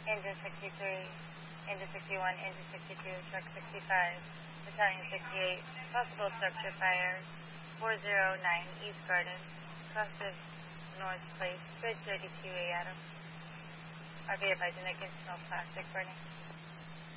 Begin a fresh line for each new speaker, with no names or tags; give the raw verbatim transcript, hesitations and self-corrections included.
Engine sixty-three, Engine sixty-one, Engine sixty-two, Truck sixty-five, Battalion sixty-eight, possible structure fire, four oh nine East Garden, cross of North Place, Bridge thirty-two A Adams. R V advising against no plastic burning.